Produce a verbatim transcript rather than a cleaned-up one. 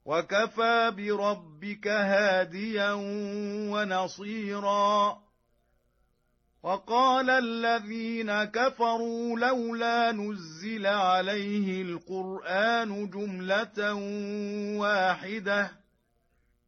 وكفى بربك هاديا ونصيرا وقال الذين كفروا لولا نزل عليه القرآن جملة واحدة